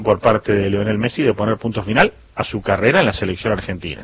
por parte de Lionel Messi de poner punto final a su carrera en la selección argentina.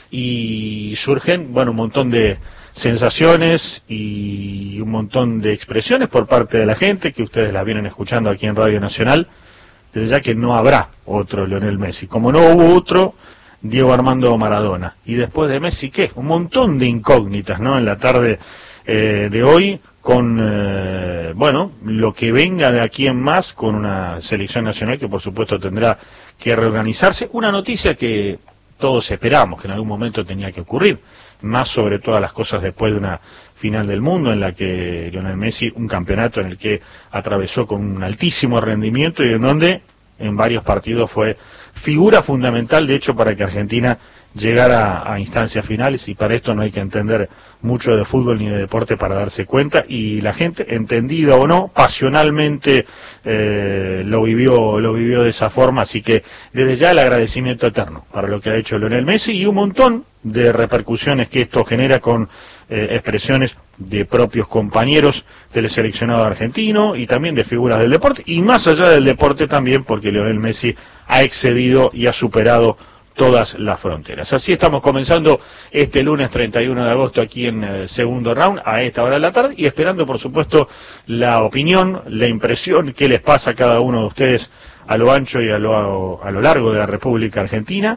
Y surgen, bueno, un montón de sensaciones y un montón de expresiones por parte de la gente, que ustedes las vienen escuchando aquí en Radio Nacional, desde ya que no habrá otro Lionel Messi, como no hubo otro Diego Armando Maradona. Y después de Messi, ¿qué? Un montón de incógnitas, ¿no? En la tarde de hoy, con, bueno, lo que venga de aquí en más, con una selección nacional que por supuesto tendrá que reorganizarse. Una noticia que todos esperamos que en algún momento tenía que ocurrir, más sobre todas las cosas después de una final del mundo en la que Lionel Messi, un campeonato en el que atravesó con un altísimo rendimiento y en donde en varios partidos fue figura fundamental, de hecho, para que Argentina llegara a instancias finales, y para esto no hay que entender mucho de fútbol ni de deporte para darse cuenta, y la gente, entendida o no, pasionalmente lo vivió de esa forma, así que desde ya el agradecimiento eterno para lo que ha hecho Lionel Messi y un montón de repercusiones que esto genera con expresiones de propios compañeros del seleccionado argentino y también de figuras del deporte, y más allá del deporte también, porque Lionel Messi ha excedido y ha superado todas las fronteras. Así estamos comenzando este lunes 31 de agosto aquí en Segundo Round a esta hora de la tarde y esperando por supuesto la opinión, la impresión que les pasa a cada uno de ustedes a lo ancho y a lo largo de la República Argentina,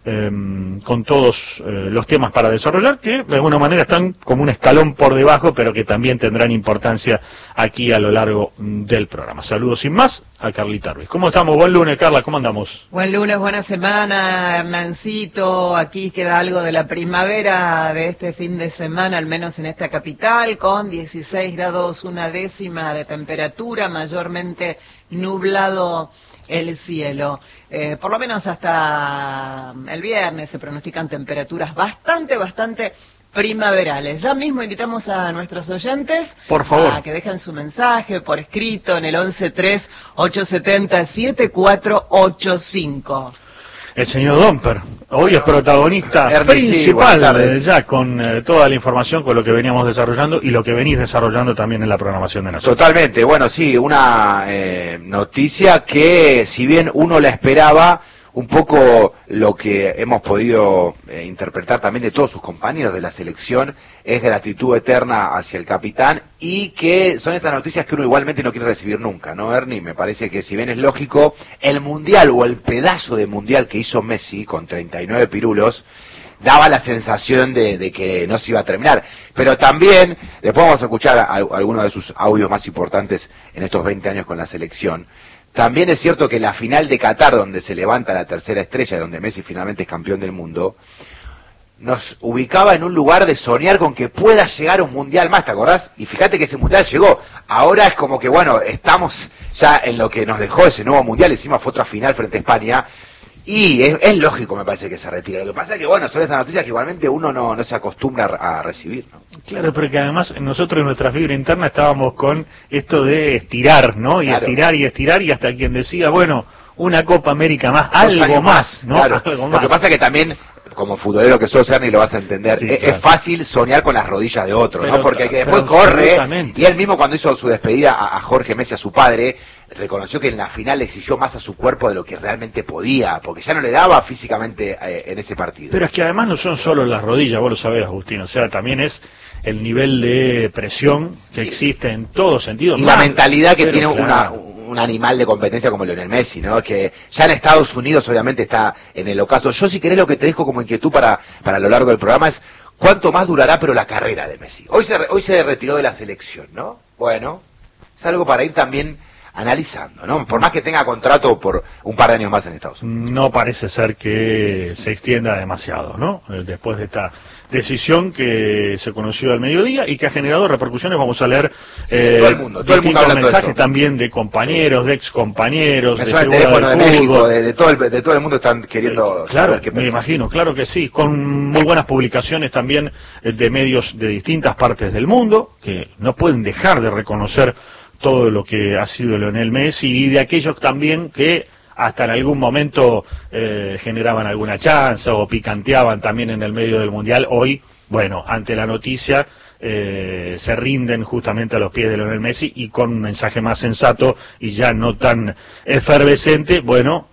con todos los temas para desarrollar, que de alguna manera están como un escalón por debajo, pero que también tendrán importancia aquí a lo largo del programa. Saludos sin más a Carlita Ruiz. ¿Cómo estamos? Buen lunes, Carla, ¿cómo andamos? Buen lunes, buena semana, Hernancito. Aquí queda algo de la primavera de este fin de semana, al menos en esta capital, con 16 grados una décima de temperatura, mayormente nublado el cielo. Por lo menos hasta el viernes se pronostican temperaturas bastante primaverales. Ya mismo invitamos a nuestros oyentes, por favor, a que dejen su mensaje por escrito en el 1138707485. El señor Domper, hoy es protagonista principal, ya con toda la información, con lo que veníamos desarrollando y lo que venís desarrollando también en la programación de Nacional. Totalmente, bueno, sí, una noticia que si bien uno la esperaba, un poco lo que hemos podido interpretar también de todos sus compañeros de la selección es gratitud eterna hacia el capitán, y que son esas noticias que uno igualmente no quiere recibir nunca, ¿no, Ernie? Me parece que si bien es lógico, el mundial o el pedazo de mundial que hizo Messi con 39 pirulos daba la sensación de que no se iba a terminar, pero también, después vamos a escuchar algunos de sus audios más importantes en estos 20 años con la selección. También es cierto que la final de Qatar, donde se levanta la tercera estrella, donde Messi finalmente es campeón del mundo, nos ubicaba en un lugar de soñar con que pueda llegar a un mundial más, ¿te acordás? Y fíjate que ese mundial llegó. Ahora es como que, bueno, estamos ya en lo que nos dejó ese nuevo mundial, encima fue otra final frente a España, y es lógico, me parece, que se retire. Lo que pasa es que, bueno, son esas noticias que igualmente uno no se acostumbra a recibir, ¿no? Claro, pero que además nosotros en nuestra fibra interna estábamos con esto de estirar, ¿no? Y claro, estirar, y hasta quien decía, bueno, una Copa América más, algo más, ¿no? Claro. Algo más. Lo que pasa es que también, como futbolero que sos, Ernie, lo vas a entender, sí, claro, es fácil soñar con las rodillas de otro, ¿no? Porque que después corre, y él mismo cuando hizo su despedida a Jorge Messi, a su padre, reconoció que en la final le exigió más a su cuerpo de lo que realmente podía, porque ya no le daba físicamente en ese partido. Pero es que además no son solo las rodillas, vos lo sabés, Agustín, o sea, también es el nivel de presión que existe en todos sentidos. Y la mentalidad que tiene un animal de competencia como Lionel Messi, ¿no? Que ya en Estados Unidos obviamente está en el ocaso. Yo, si querés, lo que te dejo como inquietud para lo largo del programa es cuánto más durará pero la carrera de Messi. Hoy se retiró de la selección, ¿no? Bueno, es algo para ir también analizando, ¿no? Por más que tenga contrato por un par de años más en Estados Unidos. No parece ser que se extienda demasiado, ¿no? Después de esta decisión que se conoció al mediodía y que ha generado repercusiones. Vamos a leer todo el mundo mensajes también de compañeros, de excompañeros, de el teléfono de México, de todo el mundo están queriendo saber qué pensar. Me imagino, claro que sí, con muy buenas publicaciones también de medios de distintas partes del mundo, que no pueden dejar de reconocer todo lo que ha sido Lionel Messi, y de aquellos también que hasta en algún momento generaban alguna chance o picanteaban también en el medio del Mundial. Hoy, bueno, ante la noticia, se rinden justamente a los pies de Lionel Messi, y con un mensaje más sensato y ya no tan efervescente, bueno,